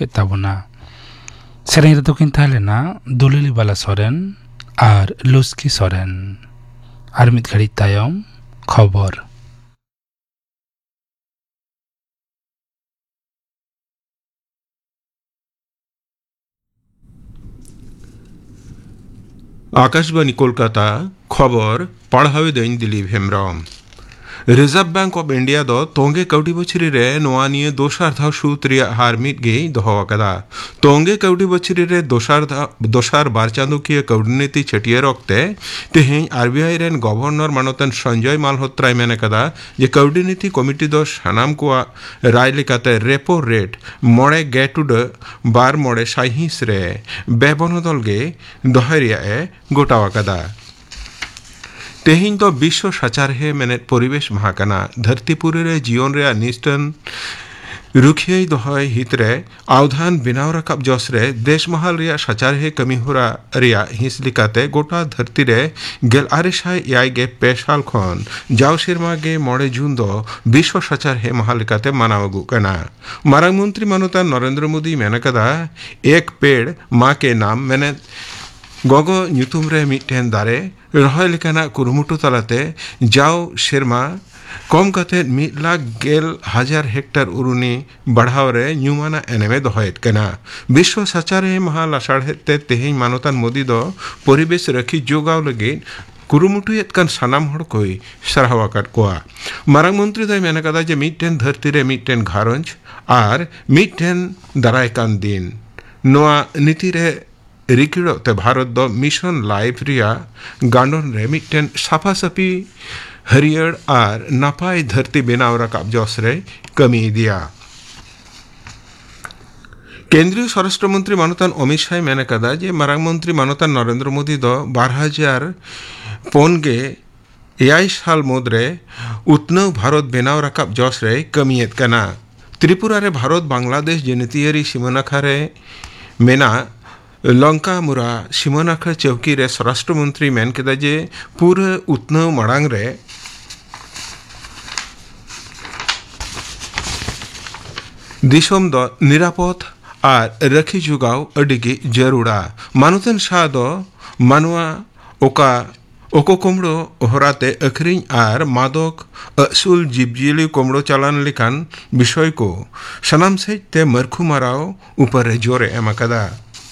के ताबुना सेरें रे दकिन ताहलेना दुलिली बाला सोरेन और लुस्की सोरेन और मिद घड़ी तायम खबर आकाशवाणी कोलकाता खबर पढ़ावे दिन Dilip Hembrom reserve bank of India दो तोंगे कौटी बछरी रे नोआनिए दोसार धाव सूत रिया हार मिट गे दोहो कदा तोंगे कौटी बछरी रे दोसार बार चांदो की कौटी नीति छटिए रखते तेहें आरबीआई रेन गवर्नर मानतन संजय मालहोत्राय मेने कदा जे कौटी नीति कमिटी दो सानाम को राय लेकाते रेपो रेट मोड़े गेटुड बार मोड़े साइहिस रे बेबनदल गे दोहरिया ए गोटावा कदा तेहिं तो विश्व साचारहे मेने परिवेश महाकाना धरतीपुरी रे जीवन रे निष्ठन रुखिये दोहय हितरे आवधान बिनाव रकाब जसरे देश महल रे साचारहे कमी होरा रिया हिस लिकाते गोटा धरती रे गेल आरेशाय याय गे पेशाल खन जाव सिरमा गे मोड़े जून दो विश्व साचारहे महालिकाते मनावगु कना मारांग मंत्री मानता नरेंद्र मोदी मेने कदा एक पेड़ माँ के नाम मेने गोगो ᱧᱩᱛᱩᱢ रे मिटेन दारे रहोय लेकाना कुरुमुटु तलाते जाव शेरमा कम कते 1,10,000 हेक्टर उरुनी बढ़ाव रे ᱧᱩᱢᱟᱱᱟ एनेमे दोहयत कना विश्व साचारे महाल आषाढ़ते तेहें मानतान मोदी दो परिवेश रखी जोगाव लगे कुरुमुटुयत कान सानाम हड़ कोई सराहवाकाट कोआ मारांग मंत्री दय मेने कदा जे मिटेन धरती रे मिटेन घारंज आर मिटेन दाराय कान दिन नोआ नीति रे रिकिड़ो ते भारत दो मिशन लाइफ रिया गांडोन रे मिटेन साफा साफी हरियर आर नापाय धरती बेनाव रकाब जसरे कमी दिया केंद्रीय स्वराष्ट्र मंत्री मानतान अमित शाह मेने कदा जे मारांग मंत्री मानतान नरेंद्र मोदी दो 2005 गे एआई साल मुद्रे उतनव भारत बेनाव रकाब जसरे कमियत कना त्रिपुरा रे भारत बांग्लादेश जेनेतियारी सीमानाखा रे मेना लंका मुरा सीमानाखा चौकी रे स्वराष्ट्र मंत्री मेन केदा जे पूरे उतनव मड़ांग रे दिसम दो निरापद आर रखी जुगाव अडिगी जरूरा मानुतन शाह दो मानुआ ओको कोमड़ो होराते अखरिंग आर मादक असूल जीवजियली कोमड़ो चालान लेकान विषय को सनाम से ते मरखु माराव ऊपर जोरे एमाकदा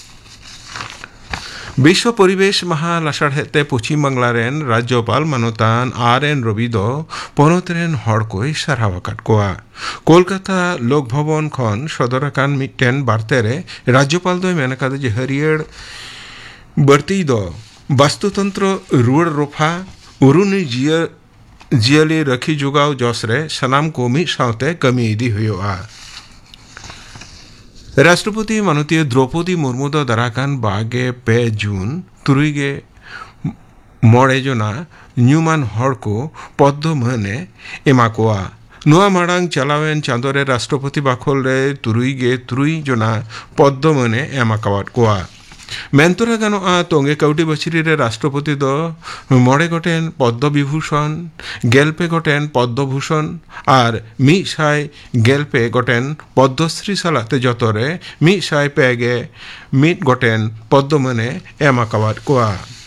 विश्व परिवेश महालासाढ़ते पश्चिम बांगला रेन राज्यपाल मानतान आर.एन. रवि दो पनत रेन हड़ कोई सारावाकाट कोआ कोलकाता लोक भवन खन सदराकान मिटेन बार्ते रे राज्यपाल दो मेनका जे हरियर बढ़ती दो वास्तुतंत्र रुड़ रोफा उरुनी जियली रखी जुगाव जसरे सनाम को मिट सावते कमी इदी हुआ राष्ट्रपति माननीय द्रौपदी मुर्मू दो दाराकान बागे 2 जून तुरुगे मोड़े जना ᱧᱩᱢᱟᱱ हड़ को पद्म मने एमाकोआ नुआ माड़ांग चलावेन चांदोरे राष्ट्रपति बाखोल रे तुरुई जना पद्म मने एमाकावाट कोआ मेंतोरा गानो तोंगे कौटी बछरी रे राष्ट्रपति दो मोड़े Goten Padma Vibhushan गेलपे Goten Padma Bhushan are मिसाय गेलपे Goten Padmashri सालाते जतरे मिसाय Paige मिट गोटेन पद्म मने एमाकावाट कोआ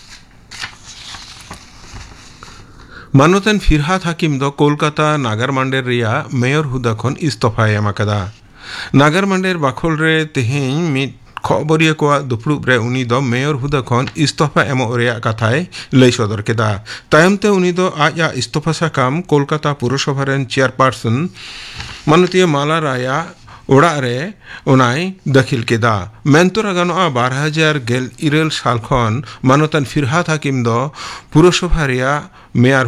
मानोतन फिरहाद हाकिम दो कोलकाता नागर मांडेर रिया मेयर हुदा खन इस्तफा एमाकदा नागर मांडेर बाखोल रे तेहें मिट खबरिया को दुपड़ुब रे उनी दो मेयर हुदा खन इस्तफा एमो रेया कथाय लई सदर केदा तायमते उनी दो आया इस्तफा साकाम कोलकाता पुरसभा रेन चेयरपर्सन माननीय माला राया ओड़ा रे उनाय दाखिल केदा मेंतोरा गानो 2011 साल खन मानतान फिरहाद हाकिम दो पुरसभा रेया मेयर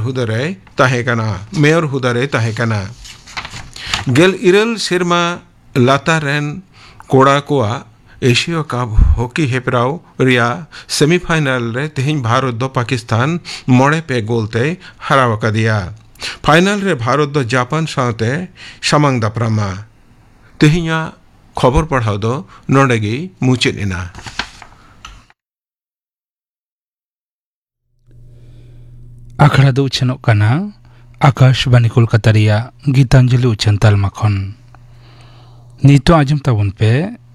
हुदा रे ताहेकाना गेल इरल सेरमा लाता रेन कोड़ा कोआ एशिया कप हॉकी हेपराव रिया सेमीफाइनल रे तेहिं भारत दो पाकिस्तान मोड़े पे गोलते हरावका दिया फाइनल रे भारत दो जापान साथे सामांग दापरामा तेहिया खबर पढ़ाव दो नोडेगी मुचेना आखड़ा दो उछनोक कना आकाशवाणी कोलकाता रिया गीतांजलि उछन तालमा खन नीतो आजम ताबुन पे